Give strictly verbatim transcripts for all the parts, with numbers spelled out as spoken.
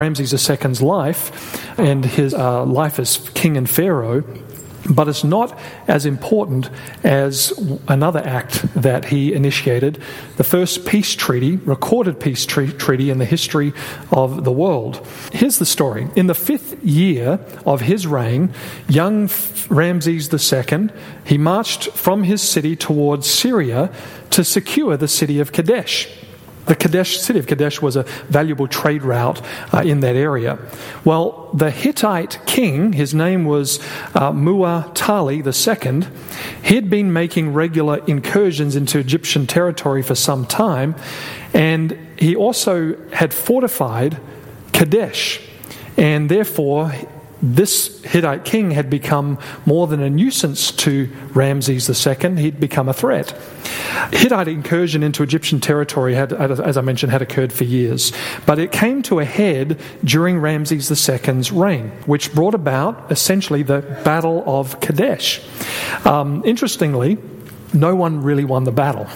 Ramses the Second's life and his uh, life as king and pharaoh, but it's not as important as another act that he initiated, the first peace treaty, recorded peace tre- treaty in the history of the world. Here's the story. In the fifth year of his reign, young Ramses the Second, he marched from his city towards Syria to secure the city of Kadesh. The Kadesh, city of Kadesh was a valuable trade route uh, in that area. Well, the Hittite king, his name was uh, Muwatalli the Second, he'd been making regular incursions into Egyptian territory for some time, and he also had fortified Kadesh, and therefore this Hittite king had become more than a nuisance to Ramses the Second. He'd become a threat. Hittite incursion into Egyptian territory had, as I mentioned, had occurred for years. But it came to a head during Ramses the Second's reign, which brought about essentially the Battle of Kadesh. Um, interestingly, no one really won the battle.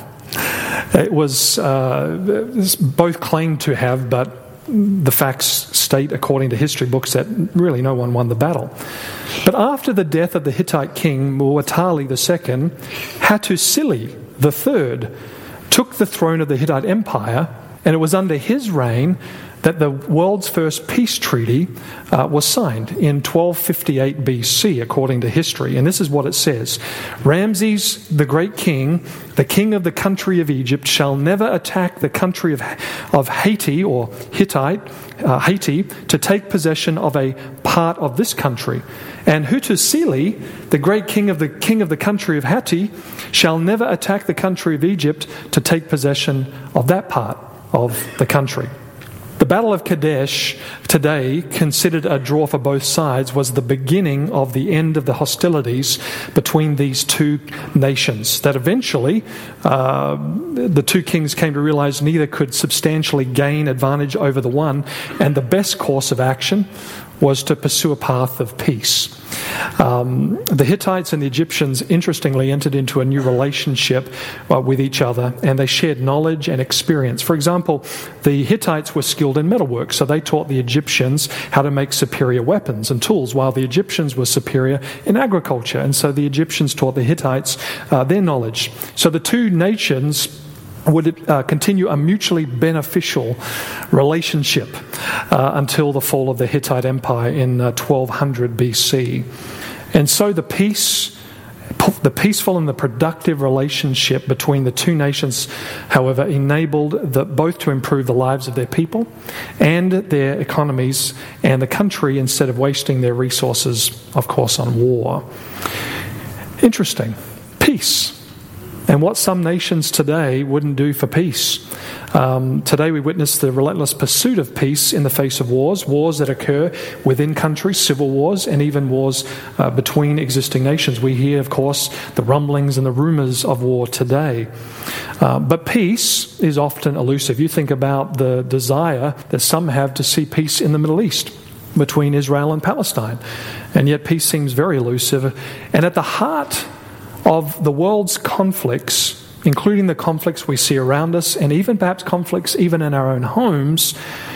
It was uh, both claimed to have, but the facts state, according to history books, that really no one won the battle. But after the death of the Hittite king, Muwatalli the Second, Hattusili the Third took the throne of the Hittite Empire, and it was under his reign that the world's first peace treaty uh, was signed in twelve fifty-eight B C, according to history. And this is what it says. Ramses, the great king, the king of the country of Egypt, shall never attack the country of, of Haiti, or Hittite, uh, Haiti, to take possession of a part of this country. And Hattusili, the great king of the king of the country of Hatti, shall never attack the country of Egypt to take possession of that part of the country. The Battle of Kadesh, today considered a draw for both sides, was the beginning of the end of the hostilities between these two nations. That eventually uh, the two kings came to realize neither could substantially gain advantage over the one, and the best course of action was to pursue a path of peace. Um, the Hittites and the Egyptians, interestingly, entered into a new relationship uh, with each other, and they shared knowledge and experience. For example, the Hittites were skilled in metalwork, so they taught the Egyptians how to make superior weapons and tools, while the Egyptians were superior in agriculture, and so the Egyptians taught the Hittites uh, their knowledge. So the two nations would uh, continue a mutually beneficial relationship uh, until the fall of the Hittite Empire in uh, twelve hundred B C. And so the peace, the peaceful and the productive relationship between the two nations, however, enabled the, both to improve the lives of their people and their economies and the country, instead of wasting their resources, of course, on war. Interesting. Peace. And what some nations today wouldn't do for peace. Um, today we witness the relentless pursuit of peace in the face of wars, wars that occur within countries, civil wars, and even wars uh, between existing nations. We hear, of course, the rumblings and the rumors of war today. Uh, but peace is often elusive. You think about the desire that some have to see peace in the Middle East, between Israel and Palestine. And yet peace seems very elusive. And at the heart of the world's conflicts, including the conflicts we see around us, and even perhaps conflicts even in our own homes,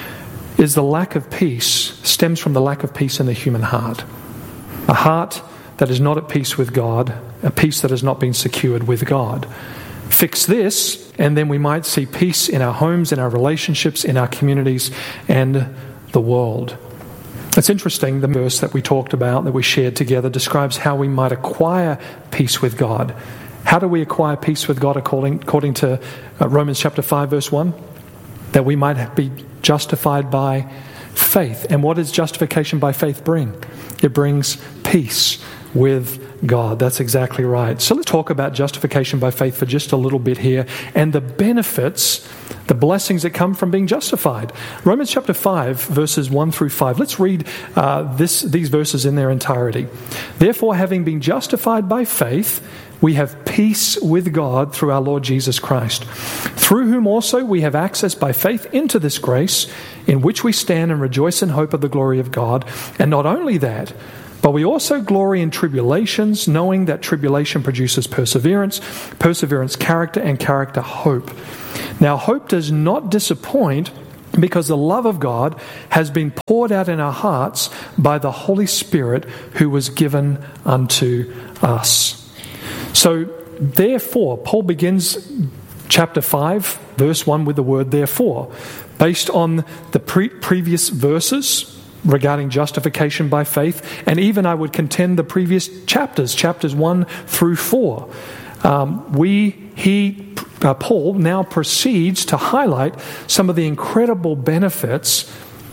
is the lack of peace, stems from the lack of peace in the human heart. A heart that is not at peace with God, a peace that has not been secured with God. Fix this, and then we might see peace in our homes, in our relationships, in our communities, and the world. It's interesting, the verse that we talked about, that we shared together, describes how we might acquire peace with God. How do we acquire peace with God according, according to uh, Romans chapter five, verse one? That we might be justified by faith. And what does justification by faith bring? It brings peace with God. That's exactly right. So let's talk about justification by faith for just a little bit here, and the benefits, the blessings that come from being justified. Romans chapter five, verses one through five. Let's read uh, this, these verses in their entirety. Therefore, having been justified by faith, we have peace with God through our Lord Jesus Christ, through whom also we have access by faith into this grace, in which we stand and rejoice in hope of the glory of God. And not only that, but we also glory in tribulations, knowing that tribulation produces perseverance, perseverance character, and character hope. Now hope does not disappoint, because the love of God has been poured out in our hearts by the Holy Spirit who was given unto us. So, therefore, Paul begins chapter five, verse one with the word therefore, based on the pre- previous verses regarding justification by faith, and even I would contend the previous chapters, chapters one through four. Um, we, he, uh, Paul now proceeds to highlight some of the incredible benefits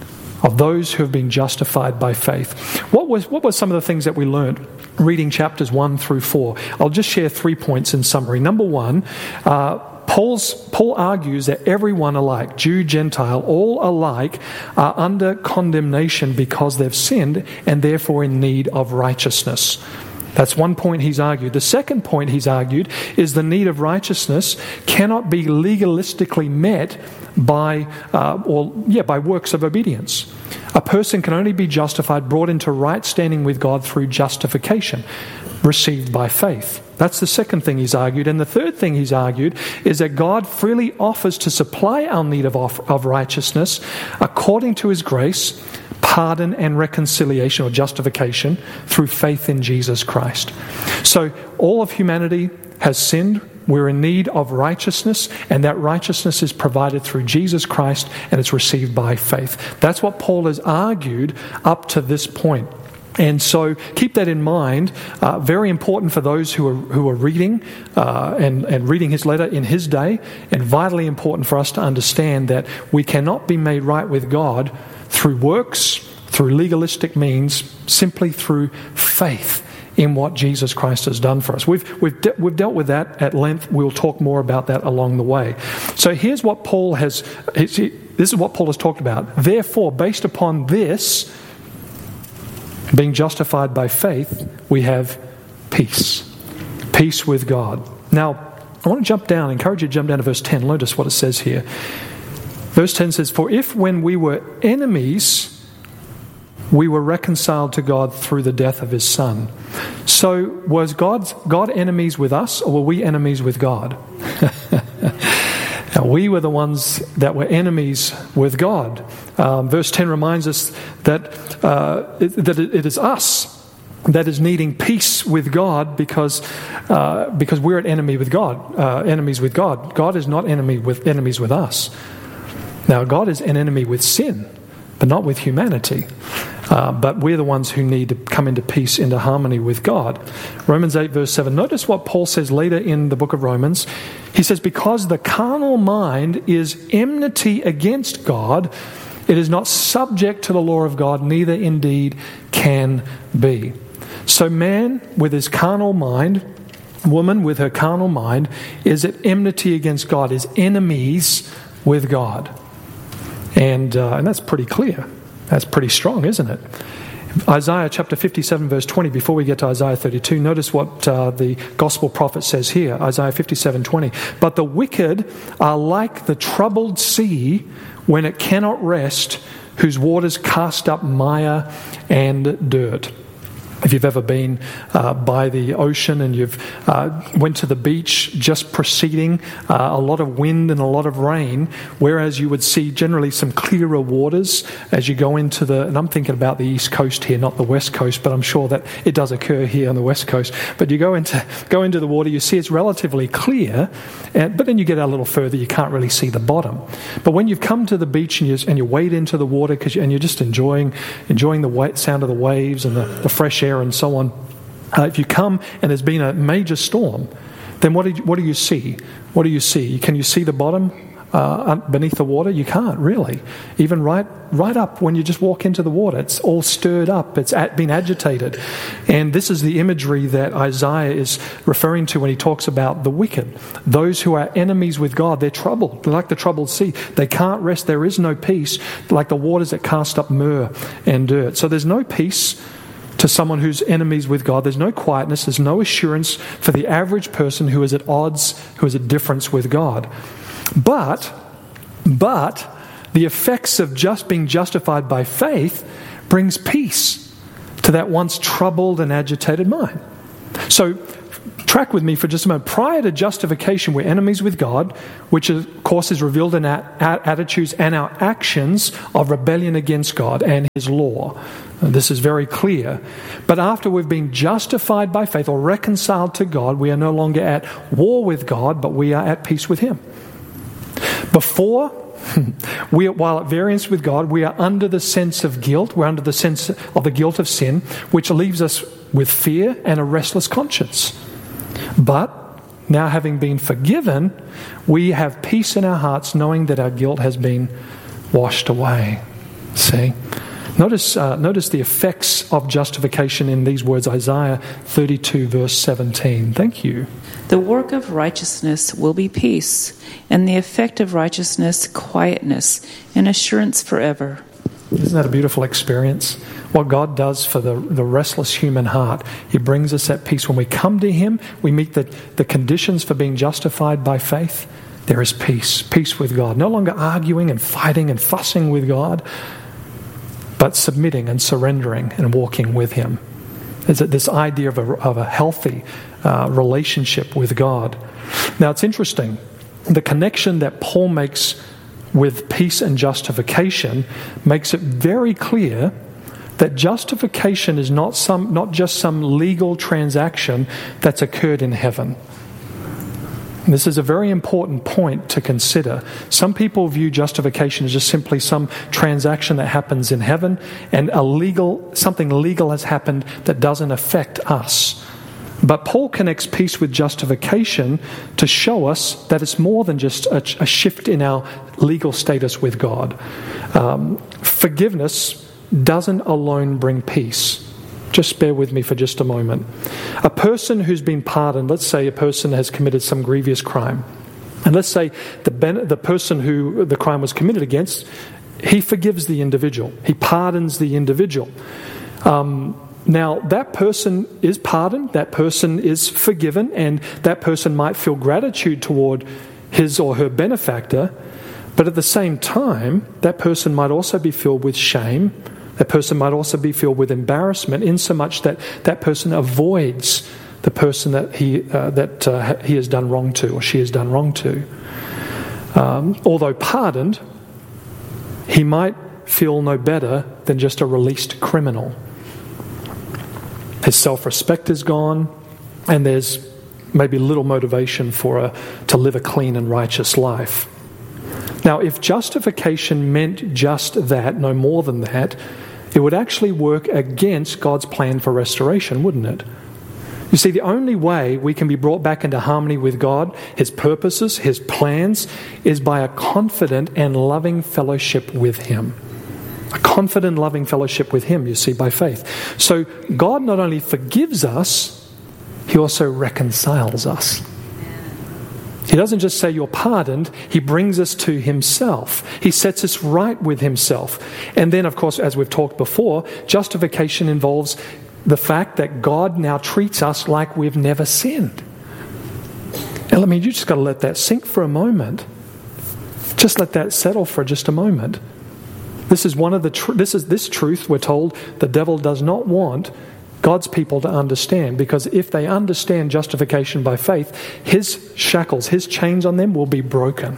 of those who have been justified by faith. What was what were some of the things that we learned reading chapters one through four? I'll just share three points in summary. Number one, uh, Paul's, Paul argues that everyone alike, Jew, Gentile, all alike are under condemnation because they've sinned and therefore in need of righteousness. That's one point he's argued. The second point he's argued is the need of righteousness cannot be legalistically met by, uh, or yeah, by works of obedience. A person can only be justified, brought into right standing with God through justification, received by faith. That's the second thing he's argued. And the third thing he's argued is that God freely offers to supply our need of, of righteousness according to his grace, pardon and reconciliation or justification through faith in Jesus Christ. So all of humanity has sinned. We're in need of righteousness, and that righteousness is provided through Jesus Christ, and it's received by faith. That's what Paul has argued up to this point. And so keep that in mind. Uh, very important for those who are who are reading uh, and, and reading his letter in his day, and vitally important for us to understand that we cannot be made right with God through works, through legalistic means, simply through faith in what Jesus Christ has done for us. We've we've de- we've dealt with that at length. We'll talk more about that along the way. So here's what Paul has. This is what Paul has talked about. Therefore, based upon this, being justified by faith, we have peace. Peace with God. Now, I want to jump down, encourage you to jump down to verse ten. Notice what it says here. Verse ten says, "For if when we were enemies, we were reconciled to God through the death of his Son." So was God's, God enemies with us, or were we enemies with God? Now, we were the ones that were enemies with God. Um, verse ten reminds us that, uh, it, that it, it is us that is needing peace with God because uh, because we're an enemy with God, uh, enemies with God. God is not enemy with enemies with us. Now, God is an enemy with sin, but not with humanity. Uh, but we're the ones who need to come into peace, into harmony with God. Romans eight verse seven. Notice what Paul says later in the book of Romans. He says, "Because the carnal mind is enmity against God, it is not subject to the law of God, neither indeed can be." So man with his carnal mind, woman with her carnal mind, is at enmity against God, is enemies with God. And, uh, and that's pretty clear. That's pretty strong, isn't it? Isaiah chapter fifty-seven verse twenty, before we get to Isaiah thirty-two, notice what uh, the gospel prophet says here, Isaiah fifty-seven twenty. "But the wicked are like the troubled sea when it cannot rest, whose waters cast up mire and dirt." If you've ever been uh, by the ocean and you've uh, went to the beach just preceding uh, a lot of wind and a lot of rain, whereas you would see generally some clearer waters as you go into the, and I'm thinking about the East Coast here, not the West Coast, but I'm sure that it does occur here on the West Coast. But you go into go into the water, you see it's relatively clear, and, but then you get out a little further, you can't really see the bottom. But when you've come to the beach and you, and you wade into the water, cause you, and you're just enjoying enjoying the wa- sound of the waves and the, the fresh air and so on, uh, if you come and there's been a major storm, then what do you, what do you see? What do you see? Can you see the bottom uh, beneath the water? You can't really. Even right right up when you just walk into the water, it's all stirred up. It's at, been agitated. And this is the imagery that Isaiah is referring to when he talks about the wicked. Those who are enemies with God, they're troubled. They're like the troubled sea. They can't rest. There is no peace, like the waters that cast up myrrh and dirt. So there's no peace to someone who's enemies with God. There's no quietness. There's no assurance for the average person who is at odds, who is at difference with God. But, but the effects of just being justified by faith brings peace to that once troubled and agitated mind. So, track with me for just a moment. Prior to justification, we're enemies with God, which of course is revealed in our attitudes and our actions of rebellion against God and His law. This is very clear. But after we've been justified by faith or reconciled to God, we are no longer at war with God, but we are at peace with Him. Before, we are, while at variance with God, we are under the sense of guilt. We're under the sense of the guilt of sin, which leaves us with fear and a restless conscience. But now, having been forgiven, we have peace in our hearts, knowing that our guilt has been washed away. See? Notice, uh, notice the effects of justification in these words, Isaiah thirty-two, verse seventeen. Thank you. The work of righteousness will be peace, and the effect of righteousness, quietness, and assurance forever. Isn't that a beautiful experience? What God does for the, the restless human heart. He brings us at peace. When we come to Him, we meet the, the conditions for being justified by faith. There is peace. Peace with God. No longer arguing and fighting and fussing with God, but submitting and surrendering and walking with Him. There's this idea of a, of a healthy uh, relationship with God. Now, it's interesting. The connection that Paul makes with peace and justification makes it very clear that justification is not some, not just some legal transaction that's occurred in heaven. This is a very important point to consider. Some people view justification as just simply some transaction that happens in heaven, and a legal, something legal has happened that doesn't affect us. But Paul connects peace with justification to show us that it's more than just a, a shift in our legal status with God. Um, forgiveness doesn't alone bring peace. Just bear with me for just a moment. A person who's been pardoned, let's say a person has committed some grievous crime, and let's say the ben- the person who the crime was committed against, he forgives the individual. He pardons the individual. Um, now, that person is pardoned, that person is forgiven, and that person might feel gratitude toward his or her benefactor, but at the same time, that person might also be filled with shame. That person might also be filled with embarrassment, in so much that that person avoids the person that he uh, that uh, he has done wrong to, or she has done wrong to. Um, although pardoned, he might feel no better than just a released criminal. His self-respect is gone, and there's maybe little motivation for a, to live a clean and righteous life. Now, if justification meant just that, no more than that, it would actually work against God's plan for restoration, wouldn't it? You see, the only way we can be brought back into harmony with God, His purposes, His plans, is by a confident and loving fellowship with Him. A confident, loving fellowship with Him, you see, by faith. So God not only forgives us, He also reconciles us. He doesn't just say you're pardoned, He brings us to Himself. He sets us right with Himself. And then, of course, as we've talked before, justification involves the fact that God now treats us like we've never sinned. And I mean, you just got to let that sink for a moment. Just let that settle for just a moment. This is one of the tr- this is this truth we're told the devil does not want God's people to understand, because if they understand justification by faith, His shackles, His chains on them will be broken.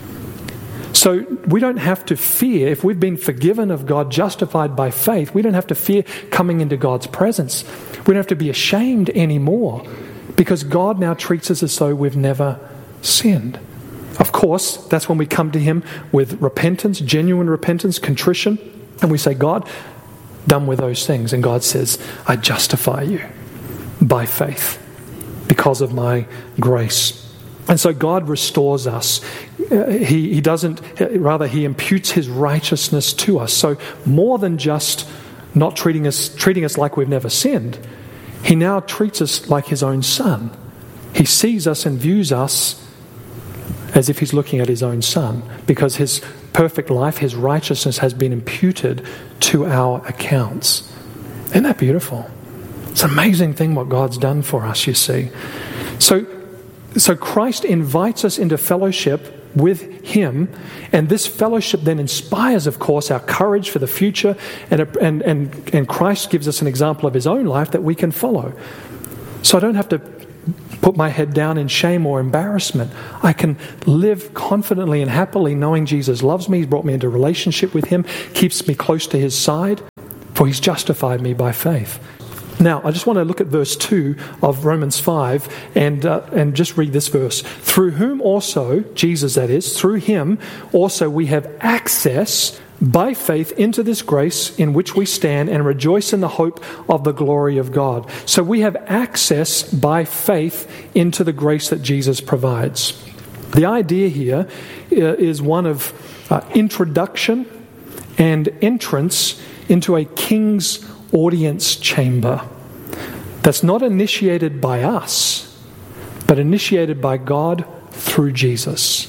So we don't have to fear, if we've been forgiven of God, justified by faith, we don't have to fear coming into God's presence. We don't have to be ashamed anymore, because God now treats us as though we've never sinned. Of course, that's when we come to Him with repentance, genuine repentance, contrition, and we say, God, done with those things. And God says, I justify you by faith because of my grace. And so God restores us. Uh, he, he doesn't, rather He imputes His righteousness to us. So more than just not treating us, treating us like we've never sinned, He now treats us like His own Son. He sees us and views us as if He's looking at His own Son, because His perfect life, His righteousness has been imputed to our accounts. Isn't that beautiful? It's an amazing thing what God's done for us, you see. So, so Christ invites us into fellowship with Him, and this fellowship then inspires, of course, our courage for the future, and, and, and, and Christ gives us an example of His own life that we can follow. So I don't have to put my head down in shame or embarrassment. I can live confidently and happily knowing Jesus loves me. He's brought me into a relationship with him, keeps me close to his side, for he's justified me by faith. Now, I just want to look at verse two of Romans five and uh, and just read this verse. Through whom also, Jesus that is, through him also we have access by faith into this grace in which we stand and rejoice in the hope of the glory of God. So we have access by faith into the grace that Jesus provides. The idea here is one of uh, introduction and entrance into a king's audience chamber that's not initiated by us, but initiated by God through Jesus.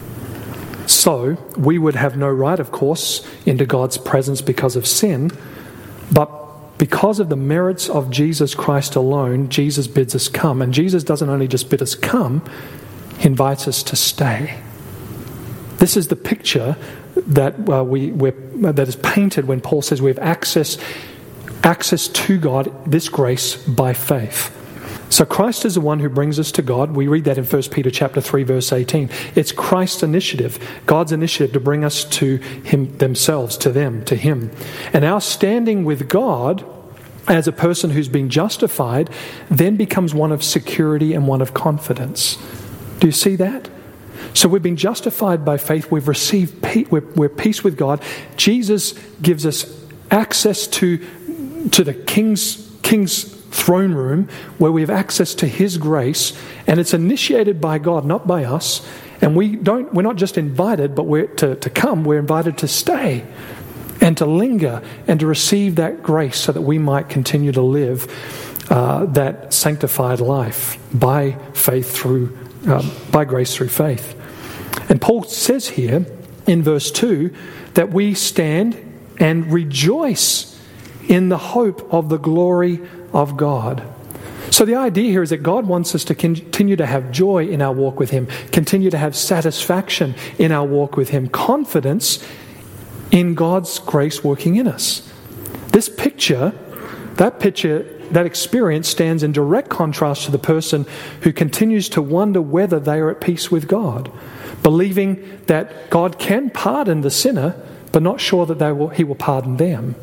So, we would have no right, of course, into God's presence because of sin, but because of the merits of Jesus Christ alone, Jesus bids us come. And Jesus doesn't only just bid us come, he invites us to stay. This is the picture that uh, we we're, that is painted when Paul says we have access, access to God, this grace, by faith. So Christ is the one who brings us to God. We read that in First Peter chapter three, verse eighteen. It's Christ's initiative, God's initiative to bring us to him themselves, to them, to him. And our standing with God as a person who's been justified then becomes one of security and one of confidence. Do you see that? So we've been justified by faith. We've received peace. We're, we're peace with God. Jesus gives us access to, to the King's King's throne room where we have access to his grace, and it's initiated by God, not by us. And we don't we're not just invited, but we're to, to come, we're invited to stay and to linger and to receive that grace so that we might continue to live uh, that sanctified life by faith through uh, by grace through faith. And Paul says here in verse two that we stand and rejoice in the hope of the glory of God. So the idea here is that God wants us to continue to have joy in our walk with him, continue to have satisfaction in our walk with him, confidence in God's grace working in us. This picture, that picture, that experience stands in direct contrast to the person who continues to wonder whether they are at peace with God, believing that God can pardon the sinner, but not sure that they will, he will pardon them.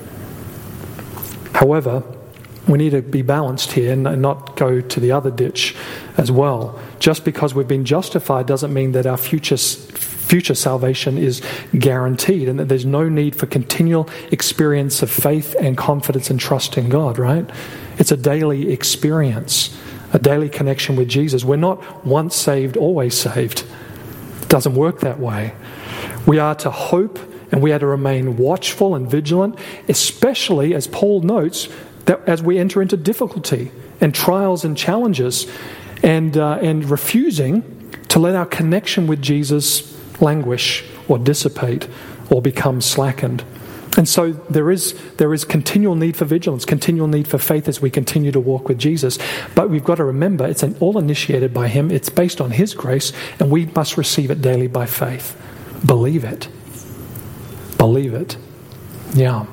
However, we need to be balanced here and not go to the other ditch as well. Just because we've been justified doesn't mean that our future future salvation is guaranteed and that there's no need for continual experience of faith and confidence and trust in God, right? It's a daily experience, a daily connection with Jesus. We're not once saved, always saved. It doesn't work that way. We are to hope and we are to remain watchful and vigilant, especially, as Paul notes, that as we enter into difficulty and trials and challenges and uh, and refusing to let our connection with Jesus languish or dissipate or become slackened. And so there is there is continual need for vigilance, continual need for faith as we continue to walk with Jesus. But we've got to remember it's an, all initiated by him. It's based on his grace, and we must receive it daily by faith. Believe it. Believe it. Yeah.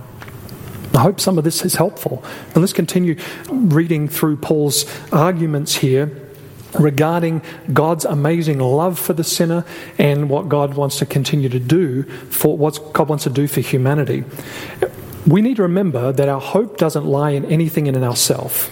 I hope some of this is helpful. And let's continue reading through Paul's arguments here regarding God's amazing love for the sinner and what God wants to continue to do for what God wants to do for humanity. We need to remember that our hope doesn't lie in anything in and ourselves.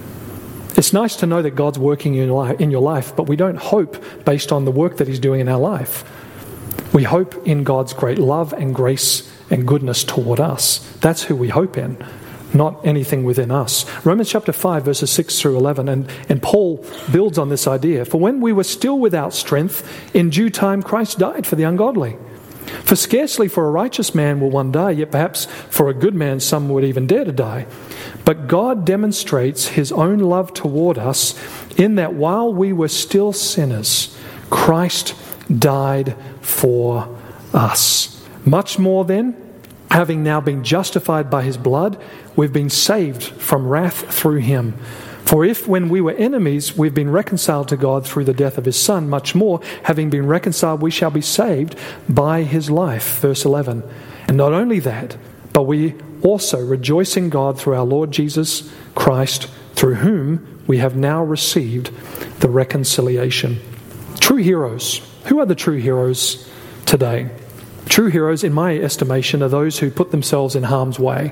It's nice to know that God's working in your life, in your life, but we don't hope based on the work that he's doing in our life. We hope in God's great love and grace and goodness toward us. That's who we hope in, not anything within us. Romans chapter five, verses six through eleven, and, and Paul builds on this idea. For when we were still without strength, in due time Christ died for the ungodly. For scarcely for a righteous man will one die, yet perhaps for a good man some would even dare to die. But God demonstrates his own love toward us in that while we were still sinners, Christ died for us. Much more then, having now been justified by his blood, we've been saved from wrath through him. For if when we were enemies, we've been reconciled to God through the death of his Son, much more, having been reconciled, we shall be saved by his life. Verse eleven. And not only that, but we also rejoice in God through our Lord Jesus Christ, through whom we have now received the reconciliation. True heroes. Who are the true heroes today? True heroes, in my estimation, are those who put themselves in harm's way.